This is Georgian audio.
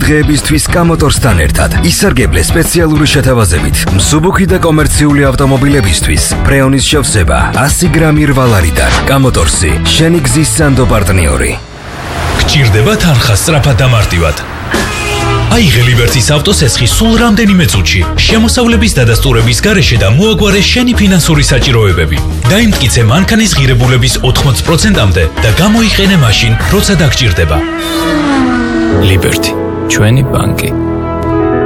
დღეებისთვის კამოტორსთან ერთად ისარგებლე სპეციალური შეთავაზებით მსუბუქი და კომერციული ავტომობილებისთვის ფრეონის შევსება 100 გრამი რვალარიდან. კამოტორსი, შენი გზის სანდო პარტნიორი. გჭირდება თანხა სწრაფად და მარტივად. აიღე ლიბერტის ავტოსესხი სულ რამდენიმე წუთში, შემოსავლების დადასტურების გარეშე და მოაგვარე შენი ფინანსური საჭიროებები. დაიმტკიცე მანქანის ღირებულების 80%-მდე და გამოიყენე მაშინ, როცა დაგჭირდება. ლიბერტი, ჩვენი ბანკი.